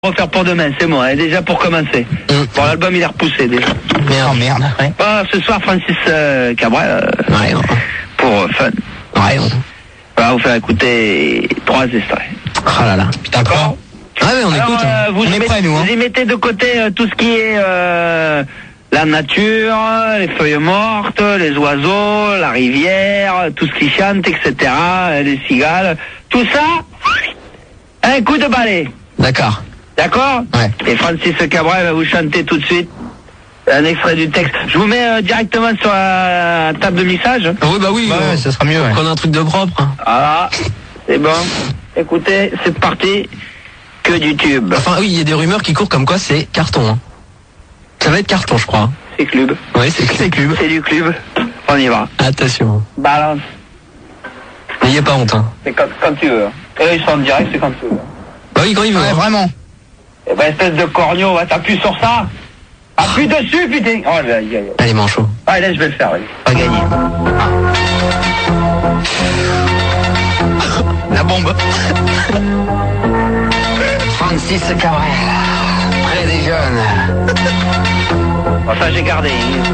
Refaire pour demain, c'est moi, déjà pour commencer. Bon, l'album il est repoussé déjà. Merde. Ouais. Ce soir, Francis Cabrel, pour fun. Ouais. On va vous faire écouter 3 extraits. Oh là là. D'accord. Ah ouais, on écoute. Vous on est prêts, nous. Vous y mettez de côté tout ce qui est la nature, les feuilles mortes, les oiseaux, la rivière, tout ce qui chante, etc., les cigales. Tout ça, un coup de balai. D'accord. D'accord. Ouais. Et Francis Cabrel va vous chanter tout de suite un extrait du texte. Je vous mets directement sur la table de mixage. Oui, bah oui, ça sera mieux. Prenez un truc de propre. Voilà, c'est bon. Écoutez, c'est parti. Que du tube. Enfin, oui, il y a des rumeurs qui courent comme quoi c'est carton. Hein. Ça va être carton, je crois. C'est club. Oui, c'est club. C'est du club. On y va. Attention. Balance. N'ayez pas honte. Hein. C'est quand tu veux. Et là, ils sont en direct, c'est quand tu veux. Bah oui, quand il veut. Ouais, vraiment. Eh ben, espèce de corneau, t'appuies sur ça. Appuie dessus, putain. Oh, Allez, manchot. Allez, je vais le faire, oui. Pas gagné. La bombe. Francis Cabrel, près des jeunes. Enfin, j'ai gardé.